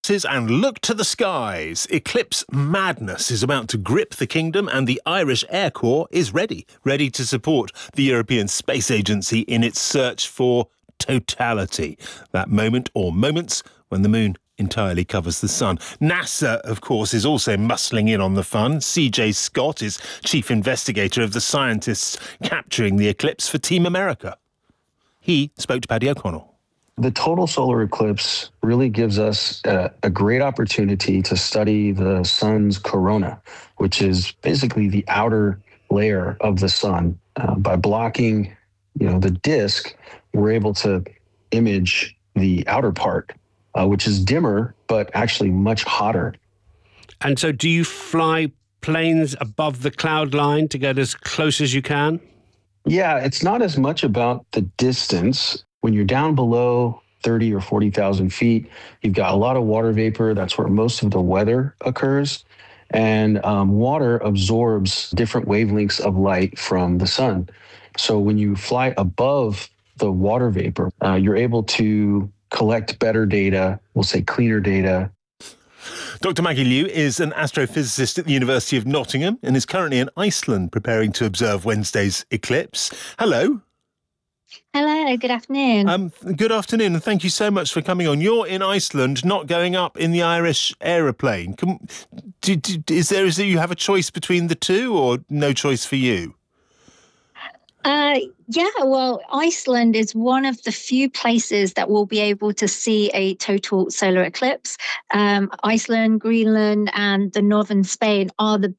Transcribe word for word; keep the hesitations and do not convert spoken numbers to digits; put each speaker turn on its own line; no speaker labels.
And look to the skies. Eclipse madness is about to grip the kingdom, and the Irish Air Corps is ready, ready to support the European Space Agency in its search for totality. That moment or moments when the moon entirely covers the sun. NASA, of course, is also muscling in on the fun. C J Scott is chief investigator of the scientists capturing the eclipse for Team America. He spoke to Paddy O'Connell.
The total solar eclipse really gives us a, a great opportunity to study the sun's corona, which is basically the outer layer of the sun. Uh, by blocking, you know, the disk, we're able to image the outer part, uh, which is dimmer, but actually much hotter.
And so do you fly planes above the cloud line to get as close as you can?
Yeah, it's not as much about the distance. When you're down below thirty or forty thousand feet, you've got a lot of water vapor. That's where most of the weather occurs. And um, water absorbs different wavelengths of light from the sun. So when you fly above the water vapor, uh, you're able to collect better data, we'll say cleaner data.
Doctor Maggie Liu is an astrophysicist at the University of Nottingham and is currently in Iceland preparing to observe Wednesday's eclipse. Hello.
Hello, good afternoon.
Um, good afternoon, and thank you so much for coming on. You're in Iceland, not going up in the Irish aeroplane. Can, do, do, is there is there you have a choice between the two, or no choice for you?
Uh, yeah, well, Iceland is one of the few places that will be able to see a total solar eclipse. Um, Iceland, Greenland, and the northern Spain are the